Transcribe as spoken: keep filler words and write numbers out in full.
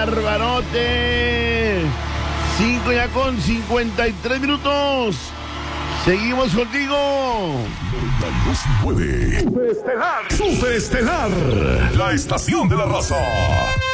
barbarote! Cinco ya con cincuenta y tres minutos. Seguimos contigo. noventa y dos punto nueve Superestelar. Superestelar. La estación de la raza.